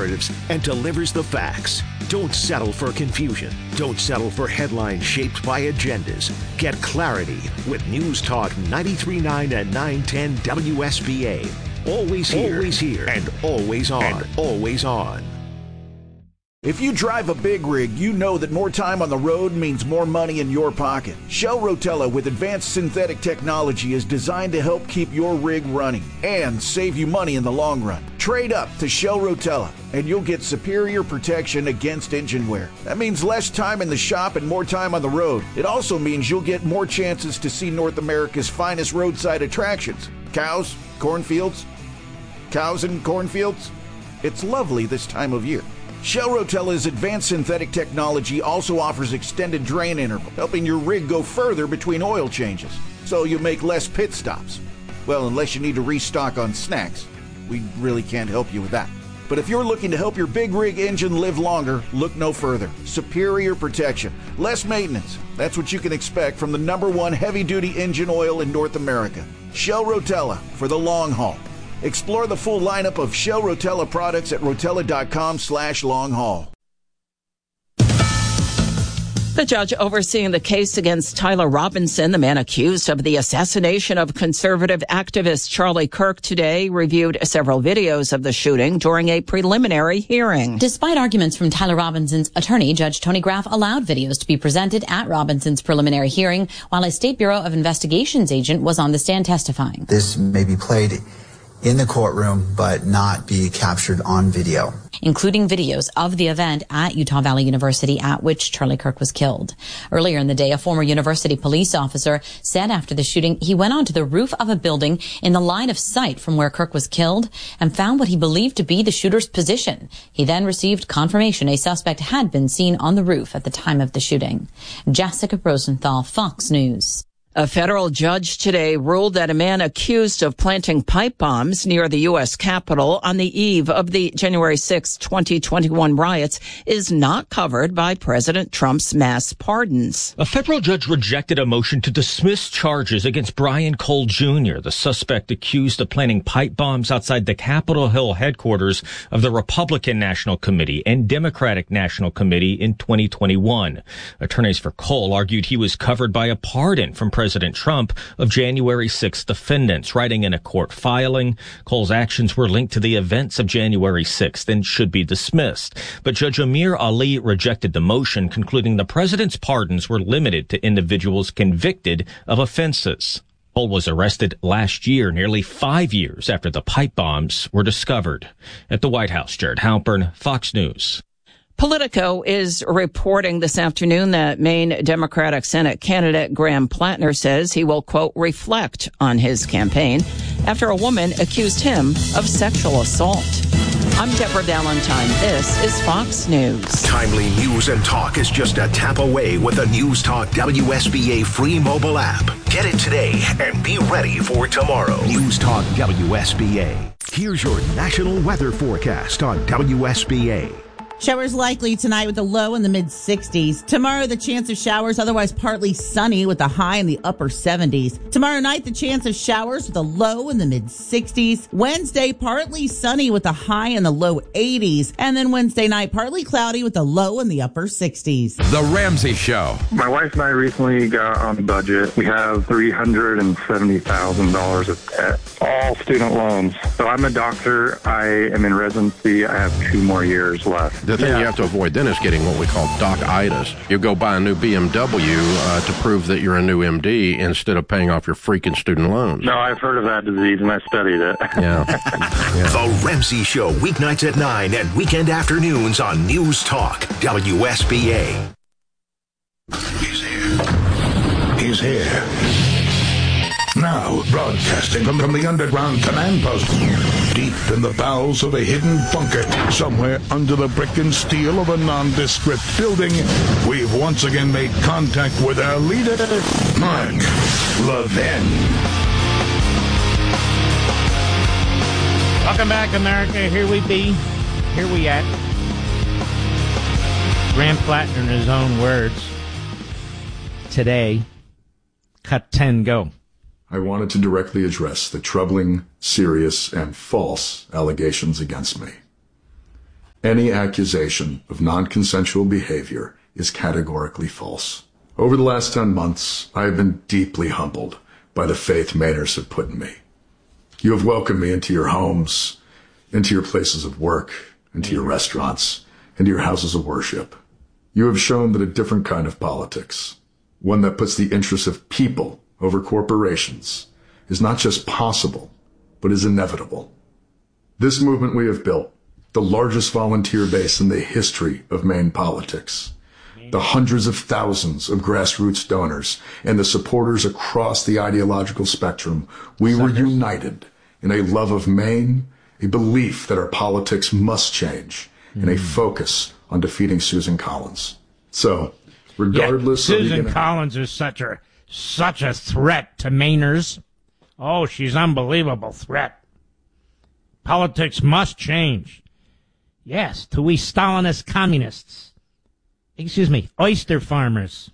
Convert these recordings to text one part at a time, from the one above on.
narratives and delivers the facts. Don't settle for confusion. Don't settle for headlines shaped by agendas. Get clarity with News Talk 93.9 and 910 WSBA. Always here, and always on. If you drive a big rig, you know that more time on the road means more money in your pocket. Shell Rotella with advanced synthetic technology is designed to help keep your rig running and save you money in the long run. Trade up to Shell Rotella and you'll get superior protection against engine wear. That means less time in the shop and more time on the road. It also means you'll get more chances to see North America's finest roadside attractions. Cows, cornfields. Cows and cornfields. It's lovely this time of year. Shell Rotella's advanced synthetic technology also offers extended drain interval, helping your rig go further between oil changes, so you make less pit stops. Well, unless you need to restock on snacks. We really can't help you with that. But if you're looking to help your big rig engine live longer, look no further. Superior protection, less maintenance. That's what you can expect from the #1 heavy-duty engine oil in North America. Shell Rotella for the long haul. Explore the full lineup of Shell Rotella products at rotella.com/long-haul. The judge overseeing the case against Tyler Robinson, the man accused of the assassination of conservative activist Charlie Kirk, today reviewed several videos of the shooting during a preliminary hearing. Despite arguments from Tyler Robinson's attorney, Judge Tony Graff allowed videos to be presented at Robinson's preliminary hearing while a State Bureau of Investigations agent was on the stand testifying. This may be played in the courtroom, but not be captured on video. Including videos of the event at Utah Valley University at which Charlie Kirk was killed. Earlier in the day, a former university police officer said after the shooting he went onto the roof of a building in the line of sight from where Kirk was killed and found what he believed to be the shooter's position. He then received confirmation a suspect had been seen on the roof at the time of the shooting. Jessica Rosenthal, Fox News. A federal judge today ruled that a man accused of planting pipe bombs near the U.S. Capitol on the eve of the January 6, 2021 riots is not covered by President Trump's mass pardons. A federal judge rejected a motion to dismiss charges against Brian Cole Jr., the suspect accused of planting pipe bombs outside the Capitol Hill headquarters of the Republican National Committee and Democratic National Committee in 2021. Attorneys for Cole argued he was covered by a pardon from President Trump of January 6 defendants. Writing in a court filing, Cole's actions were linked to the events of January 6th and should be dismissed. But Judge Amir Ali rejected the motion, concluding the president's pardons were limited to individuals convicted of offenses. Cole was arrested last year, nearly 5 years after the pipe bombs were discovered. At the White House, Jared Halpern, Fox News. Politico is reporting this afternoon that Maine Democratic Senate candidate Graham Plattner says he will, quote, reflect on his campaign after a woman accused him of sexual assault. I'm Deborah Valentine. This is Fox News. Timely news and talk is just a tap away with the News Talk WSBA free mobile app. Get it today and be ready for tomorrow. News Talk WSBA. Here's your national weather forecast on WSBA. Showers likely tonight with a low in the mid-60s. Tomorrow, the chance of showers, otherwise partly sunny with a high in the upper 70s. Tomorrow night, the chance of showers with a low in the mid-60s. Wednesday, partly sunny with a high in the low 80s. And then Wednesday night, partly cloudy with a low in the upper 60s. The Ramsey Show. My wife and I recently got on a budget. We have $370,000 of debt, all student loans. So I'm a doctor. I am in residency. I have 2 more years left. The thing you have to avoid then is getting what we call doc-itis. You go buy a new BMW to prove that you're a new MD instead of paying off your freaking student loans. No, I've heard of that disease and I studied it. Yeah. The Ramsey Show, weeknights at 9 and weekend afternoons on News Talk, WSBA. He's here. He's here. Now, broadcasting from the underground command post, deep in the bowels of a hidden bunker, somewhere under the brick and steel of a nondescript building, we've once again made contact with our leader, Mark Levin. Welcome back, America. Here we be. Here we at. Graham Plattner, in his own words, today, cut 10, go. I wanted to directly address the troubling, serious, and false allegations against me. Any accusation of non-consensual behavior is categorically false. Over the last 10 months, I have been deeply humbled by the faith Mainers have put in me. You have welcomed me into your homes, into your places of work, into your restaurants, into your houses of worship. You have shown that a different kind of politics, one that puts the interests of people over corporations, is not just possible, but is inevitable. This movement we have built, the largest volunteer base in the history of Maine politics, the hundreds of thousands of grassroots donors, and the supporters across the ideological spectrum, we were united in a love of Maine, a belief that our politics must change, and a focus on defeating Susan Collins. So, regardless of Susan Collins is such a threat to Mainers. Oh, she's an unbelievable threat. Politics must change. Yes, to we Stalinist communists. Excuse me, oyster farmers.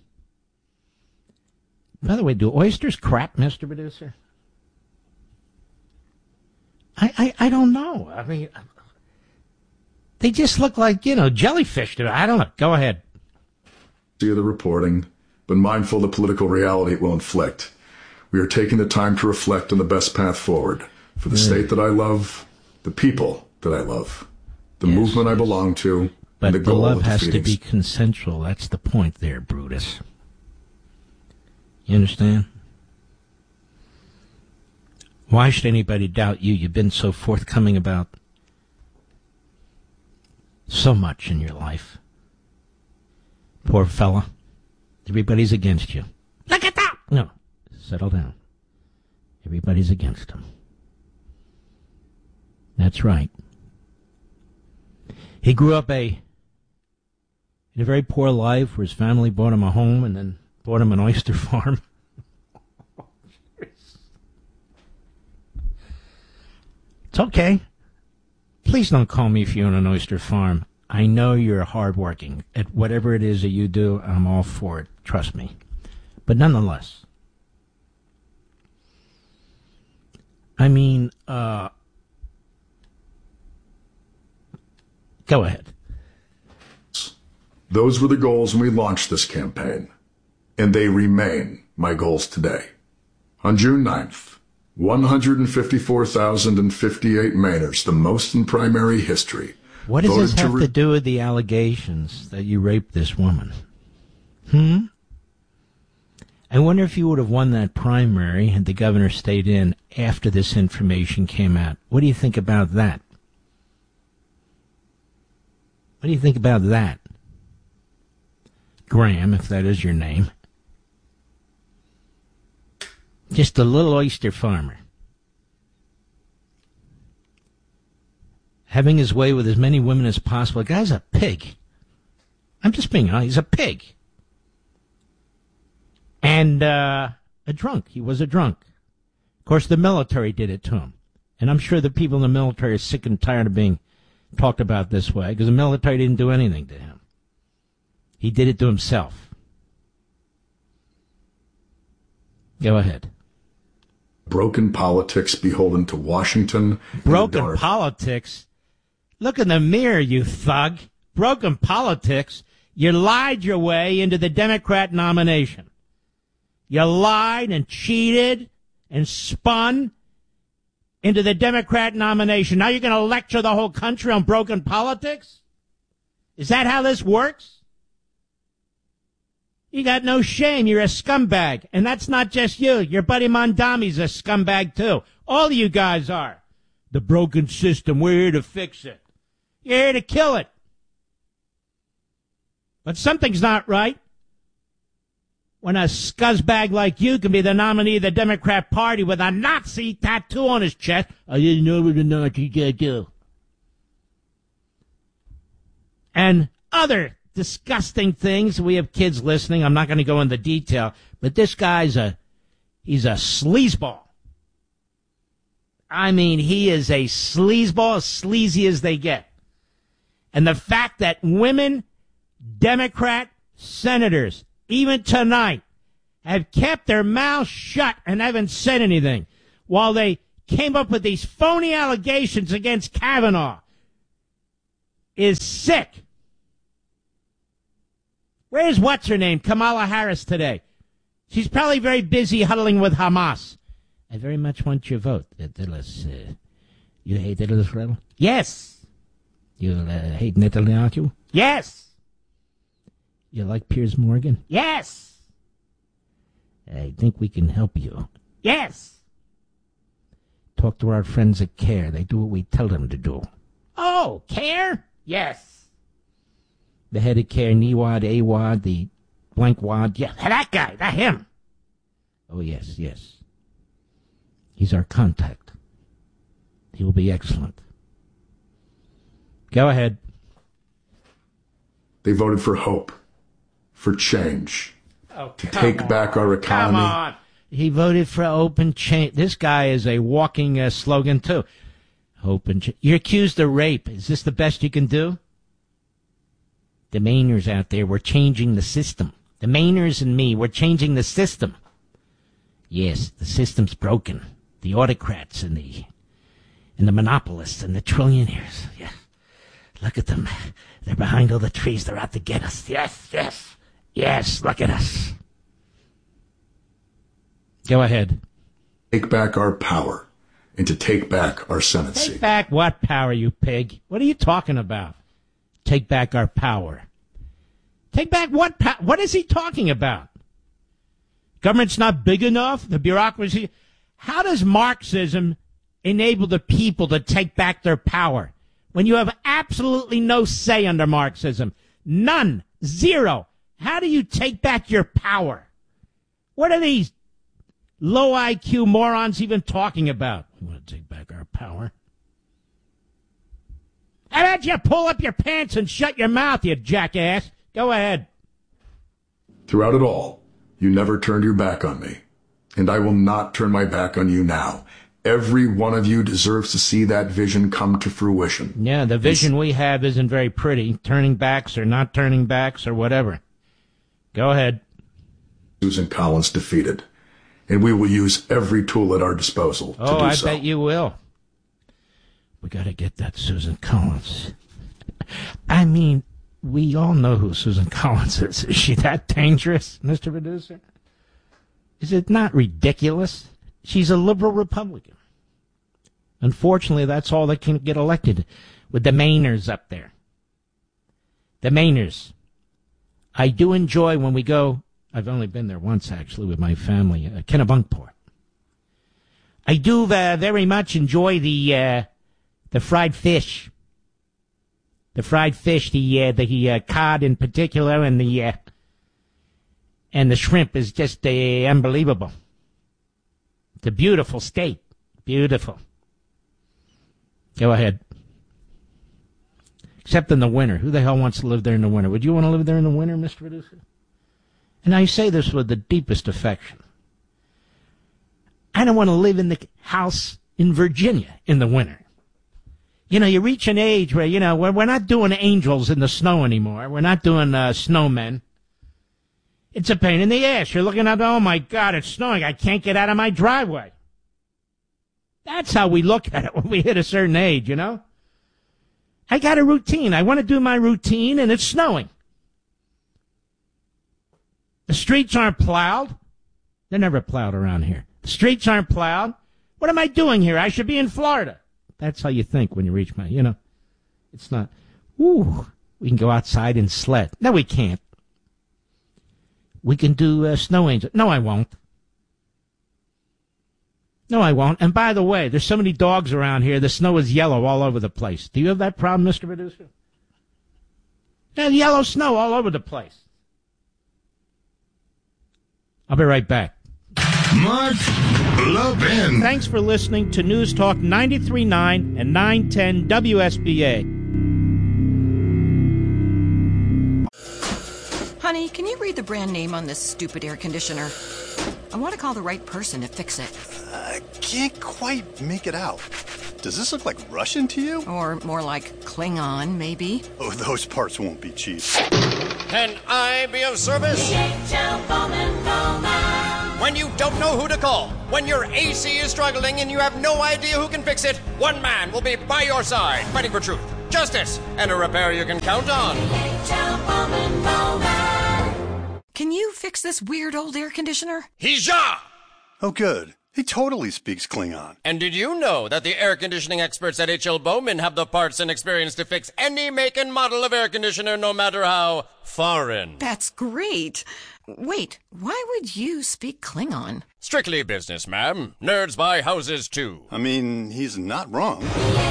By the way, do oysters crack, Mr. Producer? I don't know. I mean, they just look like, jellyfish to me. I don't know. Go ahead. See the reporting, but mindful of the political reality it will inflict. We are taking the time to reflect on the best path forward for the state that I love, the people that I love, the movement I belong to, but and the goal love of has to defeating. be consensual. That's the point there, Brutus. You understand? Why should anybody doubt you? You've been so forthcoming about so much in your life. Poor fella. Everybody's against you. Look at that! No, settle down. Everybody's against him. That's right. He grew up in a very poor life where his family bought him a home and then bought him an oyster farm. It's okay. Please don't call me if you own an oyster farm. I know you're hardworking. At whatever it is that you do, I'm all for it. Trust me. But nonetheless, I mean, go ahead. Those were the goals when we launched this campaign, and they remain my goals today. On June 9th, 154,058 Mainers, the most in primary history. What does this have to do with the allegations that you raped this woman? I wonder if you would have won that primary had the governor stayed in after this information came out. What do you think about that? What do you think about that? Graham, if that is your name. Just a little oyster farmer. Having his way with as many women as possible. The guy's a pig. I'm just being honest. He's a pig. And a drunk. He was a drunk. Of course, the military did it to him. And I'm sure the people in the military are sick and tired of being talked about this way, because the military didn't do anything to him. He did it to himself. Go ahead. Broken politics beholden to Washington. Broken politics? Look in the mirror, you thug. Broken politics? You lied your way into the Democrat nomination. You lied and cheated and spun into the Democrat nomination. Now you're going to lecture the whole country on broken politics? Is that how this works? You got no shame. You're a scumbag. And that's not just you. Your buddy Mondami's a scumbag, too. All of you guys are. The broken system. We're here to fix it. You're here to kill it. But something's not right when a scuzzbag like you can be the nominee of the Democrat Party with a Nazi tattoo on his chest. I didn't know what a Nazi tattoo. And other disgusting things. We have kids listening. I'm not going to go into detail, but this guy's he's a sleazeball. I mean, he is a sleazeball, as sleazy as they get. And the fact that women, Democrat senators, even tonight, have kept their mouths shut and haven't said anything while they came up with these phony allegations against Kavanaugh. is sick. Where's what's-her-name, Kamala Harris, today? She's probably very busy huddling with Hamas. I very much want your vote. You hate Israel? Yes. You hate Netanyahu? Yes. You like Piers Morgan? Yes. I think we can help you. Yes. Talk to our friends at CARE. They do what we tell them to do. Oh, CARE? Yes. The head of CARE, Niwad, Awad, the blank wad. Yeah, that guy, that him. Oh, yes, yes. He's our contact. He will be excellent. Go ahead. They voted for hope, for change, to take back our economy. Come on. He voted for open change. This guy is a walking slogan, too. Hope and change. You're accused of rape. Is this the best you can do? The Mainers out there, we're changing the system. The Mainers and me, we're changing the system. Yes, the system's broken. The autocrats and the monopolists and the trillionaires. Yeah. Look at them. They're behind all the trees. They're out to get us. Yes, yes, yes, look at us. Go ahead. Take back our power and to take back our Senate seat. Take back what power, you pig? What are you talking about? Take back our power. Take back what power? What is he talking about? Government's not big enough? The bureaucracy? How does Marxism enable the people to take back their power when you have absolutely no say under Marxism? None. Zero. How do you take back your power? What are these low IQ morons even talking about? We want to take back our power. How about you pull up your pants and shut your mouth, you jackass? Go ahead. Throughout it all, you never turned your back on me. And I will not turn my back on you now. Every one of you deserves to see that vision come to fruition. Yeah, the vision we have isn't very pretty. Turning backs or not turning backs or whatever. Go ahead. Susan Collins defeated. And we will use every tool at our disposal to do so. Oh, I bet you will. We got to get that Susan Collins. I mean, we all know who Susan Collins is. Is she that dangerous, Mr. Producer? Is it not ridiculous? She's a liberal Republican. Unfortunately, that's all that can get elected with the Mainers up there. The Mainers. I do enjoy when we go, I've only been there once actually with my family, Kennebunkport. I do very much enjoy the fried fish. The fried fish, the cod in particular, and the shrimp is just unbelievable. It's a beautiful state. Beautiful. Go ahead. Except in the winter. Who the hell wants to live there in the winter? Would you want to live there in the winter, Mr. Producer? And I say this with the deepest affection. I don't want to live in the house in Virginia in the winter. You know, you reach an age where, you know, we're not doing angels in the snow anymore. We're not doing snowmen. It's a pain in the ass. You're looking at, oh, my God, it's snowing. I can't get out of my driveway. That's how we look at it when we hit a certain age, you know? I got a routine. I want to do my routine, and it's snowing. The streets aren't plowed. They're never plowed around here. The streets aren't plowed. What am I doing here? I should be in Florida. That's how you think when you reach my, you know. It's not, ooh, we can go outside and sled. No, we can't. We can do snow angel. No, I won't. No, I won't. And by the way, there's so many dogs around here, the snow is yellow all over the place. Do you have that problem, Mr. Producer? There's yellow snow all over the place. I'll be right back. Mark Levin. Thanks for listening to News Talk 93.9 and 910 WSBA. Honey, can you read the brand name on this stupid air conditioner? I want to call the right person to fix it. I can't quite make it out. Does this look like Russian to you? Or more like Klingon, maybe? Oh, those parts won't be cheap. Can I be of service? DHL Bowman. When you don't know who to call, when your AC is struggling and you have no idea who can fix it, one man will be by your side, fighting for truth, justice, and a repair you can count on. Can you fix this weird old air conditioner? Hija! Oh, good. He totally speaks Klingon. And did you know that the air conditioning experts at H.L. Bowman have the parts and experience to fix any make and model of air conditioner, no matter how foreign? That's great. Wait, why would you speak Klingon? Strictly business, ma'am. Nerds buy houses, too. I mean, he's not wrong.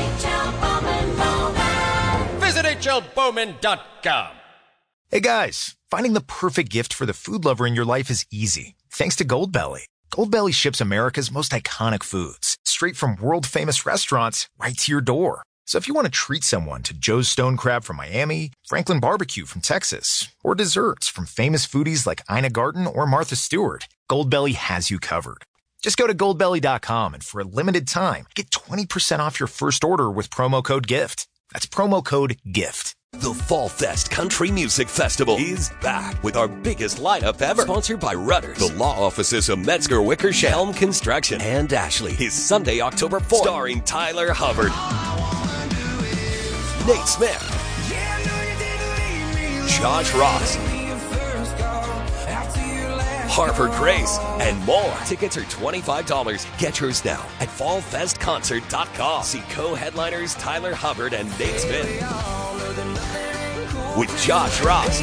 Visit hlbowman.com. Hey, guys. Finding the perfect gift for the food lover in your life is easy, thanks to Goldbelly. Goldbelly ships America's most iconic foods straight from world-famous restaurants right to your door. So if you want to treat someone to Joe's Stone Crab from Miami, Franklin Barbecue from Texas, or desserts from famous foodies like Ina Garten or Martha Stewart, Goldbelly has you covered. Just go to Goldbelly.com and for a limited time, get 20% off your first order with promo code GIFT. That's promo code GIFT. The Fall Fest Country Music Festival is back with our biggest lineup ever. Sponsored by Rudders, the law offices of Metzger Wickersham, Helm Construction, and Ashley. Is Sunday, October 4th. Starring Tyler Hubbard, Nate Smith, Josh Ross, Harper Grace, and more. Tickets are $25. Get yours now at fallfestconcert.com. See co-headliners Tyler Hubbard and Nate Smith with Josh Ross,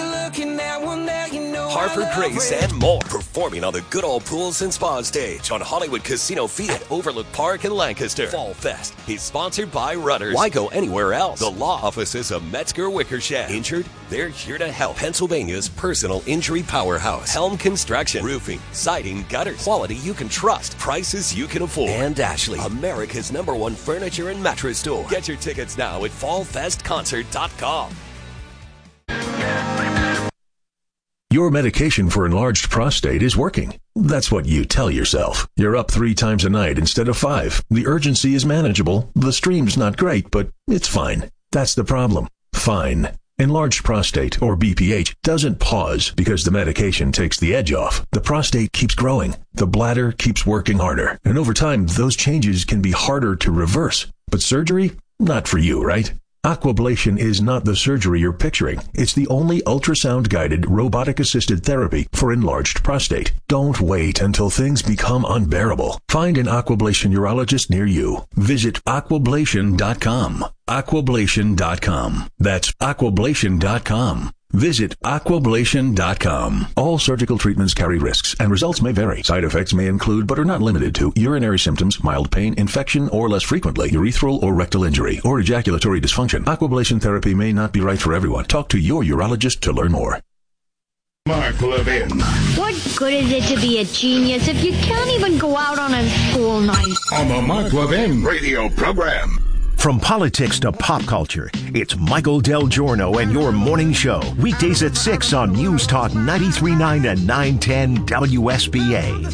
Harper Grace, and more. Performing on the Good Old Pools and Spa stage on Hollywood Casino Field at Overlook Park in Lancaster. Fall Fest is sponsored by Rudders. Why go anywhere else? The law offices of Metzger Wickersham. Injured? They're here to help. Pennsylvania's personal injury powerhouse. Helm Construction. Roofing, siding, gutters. Quality you can trust. Prices you can afford. And Ashley, America's #1 furniture and mattress store. Get your tickets now at fallfestconcert.com. Your medication for enlarged prostate is working. That's what you tell yourself. You're up 3 times a night instead of 5. The urgency is manageable. The stream's not great, but it's fine. That's the problem. Fine. Enlarged prostate, or BPH, doesn't pause because the medication takes the edge off. The prostate keeps growing. The bladder keeps working harder. And over time, those changes can be harder to reverse. But surgery? Not for you, right? Aquablation is not the surgery you're picturing. It's the only ultrasound-guided, robotic-assisted therapy for enlarged prostate. Don't wait until things become unbearable. Find an Aquablation urologist near you. Visit aquablation.com. Aquablation.com. That's aquablation.com. Visit aquablation.com. All surgical treatments carry risks, and results may vary. Side effects may include, but are not limited to, urinary symptoms, mild pain, infection, or less frequently, urethral or rectal injury, or ejaculatory dysfunction. Aquablation therapy may not be right for everyone. Talk to your urologist to learn more. Mark Levin. What good is it to be a genius if you can't even go out on a school night? On the Mark Levin radio program. From politics to pop culture, it's Michael Del Giorno and your morning show. Weekdays at 6 on News Talk 93.9 and 910 WSBA.